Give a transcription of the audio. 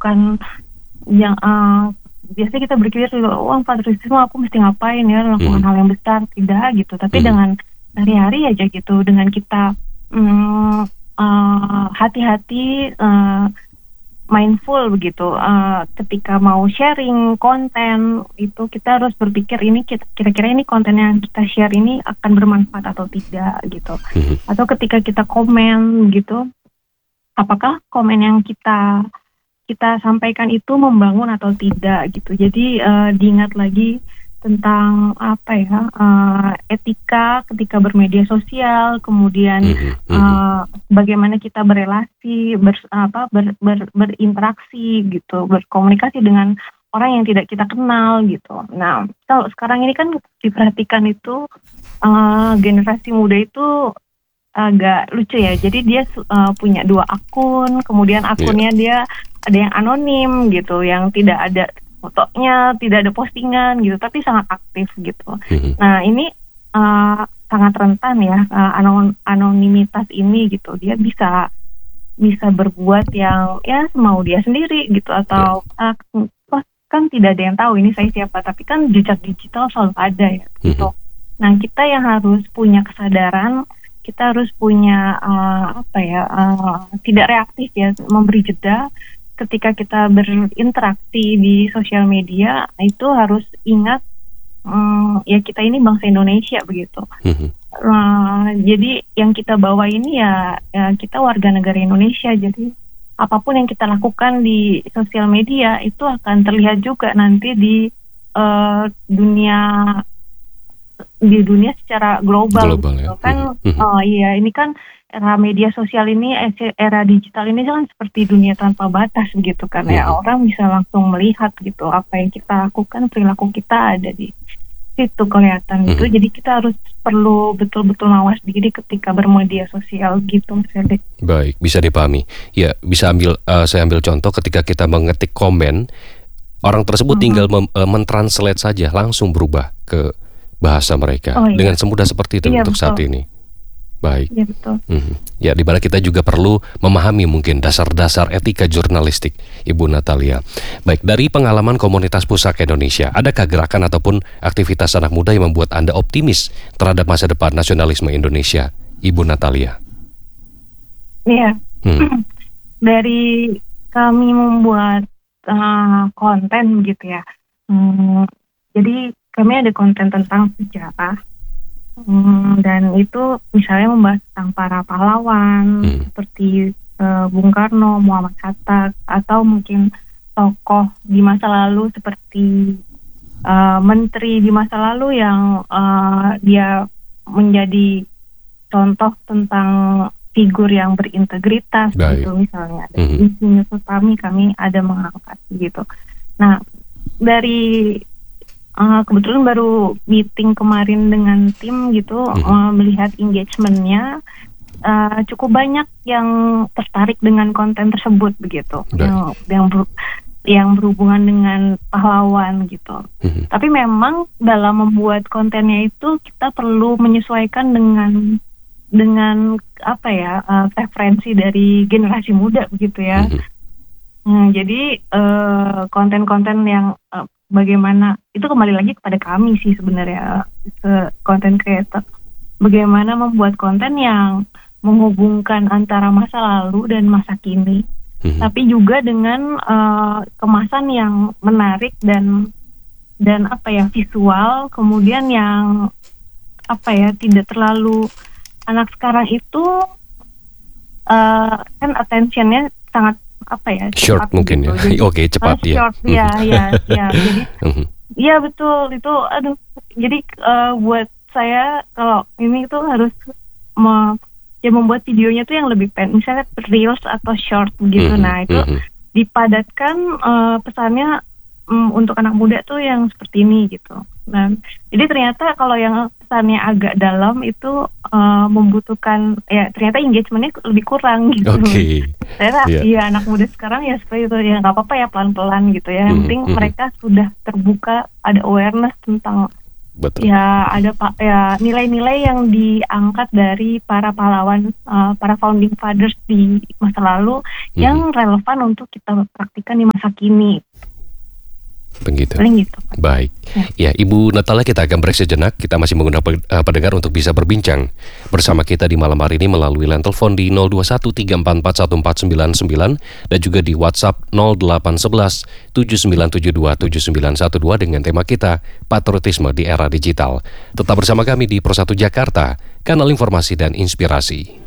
bukan yang biasanya kita berpikir patriotisme aku mesti ngapain ya, melakukan hal yang besar, tidak gitu. Tapi dengan sehari-hari aja gitu, dengan kita hati-hati, mindful begitu, ketika mau sharing konten itu kita harus berpikir ini kira-kira ini konten yang kita share ini akan bermanfaat atau tidak gitu. Atau ketika kita komen gitu, apakah komen yang kita sampaikan itu membangun atau tidak gitu. Jadi diingat lagi tentang etika ketika bermedia sosial, kemudian bagaimana kita berelasi, berinteraksi gitu, berkomunikasi dengan orang yang tidak kita kenal gitu. Nah, kalau sekarang ini kan diperhatikan itu generasi muda itu agak lucu ya. Jadi dia punya 2 akun, kemudian akunnya dia ada yang anonim gitu, yang tidak ada fotonya, tidak ada postingan gitu, tapi sangat aktif gitu. Nah, ini sangat rentan ya, anonimitas ini gitu. Dia bisa berbuat yang ya semau dia sendiri gitu, atau kan tidak ada yang tahu ini saya siapa, tapi kan jejak digital selalu ada ya gitu. Nah, kita yang harus punya kesadaran, kita harus punya tidak reaktif ya, memberi jeda ketika kita berinteraksi di sosial media. Itu harus ingat ya kita ini bangsa Indonesia begitu. Jadi yang kita bawa ini ya kita warga negara Indonesia. Jadi apapun yang kita lakukan di sosial media itu akan terlihat juga nanti di dunia secara global gitu. Ya. Kan ini kan era media sosial ini, era digital ini kan seperti dunia tanpa batas begitu kan ya. Orang bisa langsung melihat gitu apa yang kita lakukan, perilaku kita ada di situ kelihatan gitu. Jadi kita perlu betul-betul mawas diri ketika bermedia sosial gitu. Baik, bisa dipahami. Ya, saya ambil contoh ketika kita mengetik komen, orang tersebut tinggal mentranslate saja, langsung berubah ke bahasa mereka dengan semudah seperti itu untuk betul. Saat ini. Baik. Iya, betul. Ya, di mana kita juga perlu memahami mungkin dasar-dasar etika jurnalistik, Ibu Natalia. Baik, dari pengalaman komunitas Pusaka Indonesia, adakah gerakan ataupun aktivitas anak muda yang membuat Anda optimis terhadap masa depan nasionalisme Indonesia, Ibu Natalia? Iya. Dari kami membuat konten gitu ya. Jadi kami ada konten tentang sejarah. Dan itu misalnya membahas tentang para pahlawan seperti Bung Karno, Muhammad Hatta, atau mungkin tokoh di masa lalu seperti menteri di masa lalu yang dia menjadi contoh tentang figur yang berintegritas. Baik. Gitu misalnya ada Insinyur Sultami, kami ada mengangkat gitu. Nah, dari kebetulan baru meeting kemarin dengan tim gitu, melihat engagementnya cukup banyak yang tertarik dengan konten tersebut begitu, yang berhubungan dengan pahlawan gitu. Tapi memang dalam membuat kontennya itu kita perlu menyesuaikan dengan preferensi dari generasi muda begitu ya. Jadi konten-konten yang bagaimana, itu kembali lagi kepada kami sih sebenarnya, konten creator. Bagaimana membuat konten yang menghubungkan antara masa lalu dan masa kini, tapi juga dengan kemasan yang menarik dan visual, kemudian yang tidak terlalu, anak sekarang itu kan attentionnya sangat short mungkin gitu. ya. Oke, cepat ya. Short, ya. Jadi, iya betul itu. Jadi buat saya kalau ini tuh harus membuat videonya tuh yang lebih pendek, misalnya reels atau short gitu. Nah itu dipadatkan pesannya untuk anak muda tuh yang seperti ini gitu. Nah, jadi ternyata kalau yang pesannya agak dalam itu membutuhkan, ya ternyata engagementnya lebih kurang gitu. Ternyata ya anak muda sekarang ya seperti itu, ya nggak apa-apa ya pelan-pelan gitu ya. Yang penting mereka sudah terbuka, ada awareness tentang Betul. Ya ada ya nilai-nilai yang diangkat dari para pahlawan, para founding fathers di masa lalu yang relevan untuk kita praktikkan di masa kini. Begitu. Paling gitu. Baik. Ya, Ibu Natalia, kita akan break sejenak. Kita masih mengundang pendengar untuk bisa berbincang bersama kita di malam hari ini melalui line telepon di 0213441499 dan juga di WhatsApp 0811 7972 7912 dengan tema kita patriotisme di era digital. Tetap bersama kami di Pro 1 Jakarta, kanal informasi dan inspirasi.